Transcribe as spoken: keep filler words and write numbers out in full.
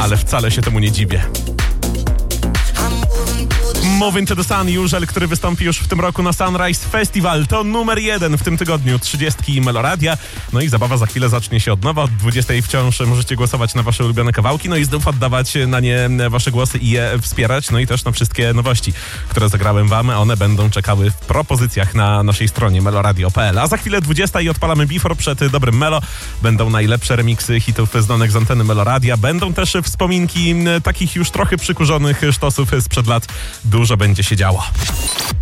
ale wcale się temu nie dziwię. Moving to the Sun, Jurzel, który wystąpi już w tym roku na Sunrise Festival. To numer jeden w tym tygodniu trzydziestki Meloradia. No i zabawa za chwilę zacznie się od nowa. Od dwudziestej wciąż możecie głosować na wasze ulubione kawałki, no i znów oddawać na nie wasze głosy i je wspierać. No i też na wszystkie nowości, które zagrałem wam. One będą czekały w propozycjach na naszej stronie meloradio kropka p l. A za chwilę dwudziesta i odpalamy Before przed dobrym Melo. Będą najlepsze remiksy hitów znanych z anteny Meloradia. Będą też wspominki takich już trochę przykurzonych sztosów sprzed lat. Dużo będzie się działo.